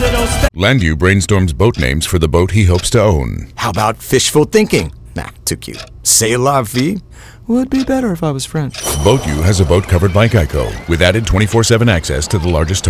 Landu brainstorms boat names for the boat he hopes to own. How about fishful thinking? Nah, too cute. C'est la vie would be better if I was French. BoatU has a boat covered by Geico with added 24/7 access to the largest